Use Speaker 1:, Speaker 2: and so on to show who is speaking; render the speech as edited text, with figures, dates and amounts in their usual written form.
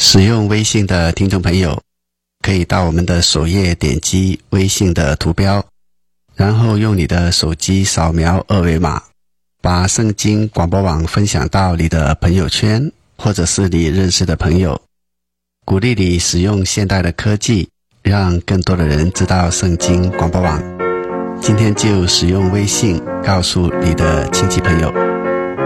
Speaker 1: 使用微信的听众朋友，可以到我们的首页点击微信的图标，然后用你的手机扫描二维码，把圣经广播网分享到你的朋友圈，或者是你认识的朋友，鼓励你使用现代的科技，让更多的人知道圣经广播网。今天就使用微信告诉你的亲戚朋友。